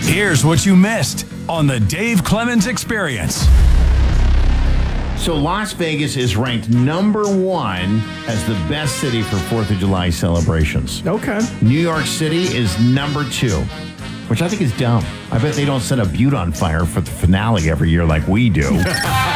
Here's what you missed on the Dave Clemens Experience. So Las Vegas is ranked number 1 as the best city for 4th of July celebrations. Okay. New York City is number 2, which I think is dumb. I bet they don't set a butte on fire for the finale every year like we do.